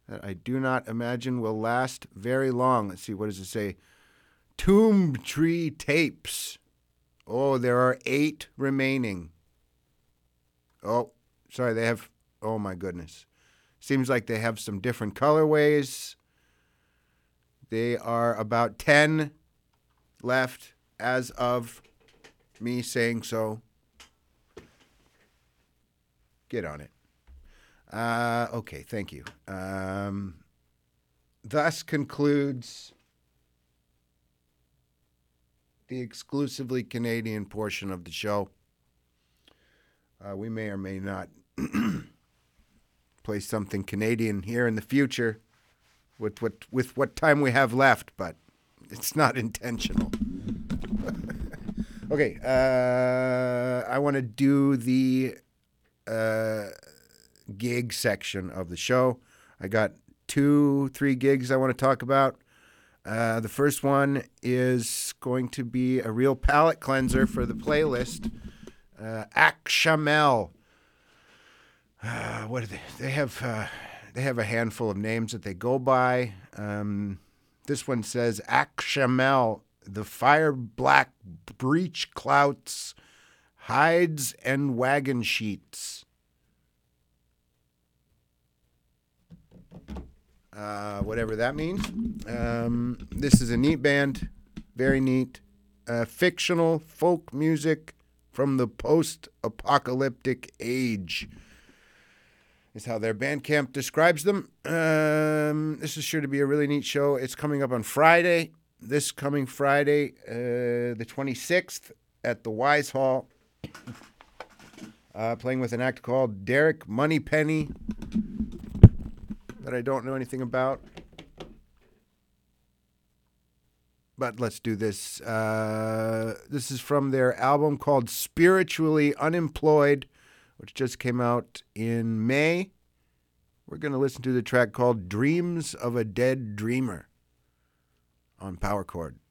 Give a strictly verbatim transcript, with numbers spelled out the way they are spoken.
that I do not imagine will last very long. Let's see, what does it say? Tomb Tree Tapes. Oh, there are eight remaining. Oh, sorry, they have, oh my goodness. Seems like they have some different colorways. They are about ten left as of me saying so. Get on it. Uh, okay, thank you. Um, thus concludes the exclusively Canadian portion of the show. Uh, we may or may not play something Canadian here in the future with what with what time we have left, but it's not intentional. Okay, uh, I want to do the uh, gig section of the show. I got two, three gigs I want to talk about. Uh, the first one is going to be a real palate cleanser for the playlist. Uh, Akshamel. Uh, what are they? They have uh, they have a handful of names that they go by. Um, this one says Akshamel, the fire black breech clouts, hides and wagon sheets. Uh, whatever that means. Um, this is a neat band, very neat. Uh, fictional folk music from the post-apocalyptic age is how their Bandcamp describes them. Um, this is sure to be a really neat show. It's coming up on Friday, this coming Friday, uh, the twenty-sixth, at the Wise Hall, uh, playing with an act called Derek Moneypenny, that I don't know anything about. But let's do this. Uh, this is from their album called Spiritually Unemployed, which just came out in May. We're going to listen to the track called Dreams of a Dead Dreamer on Power Chord.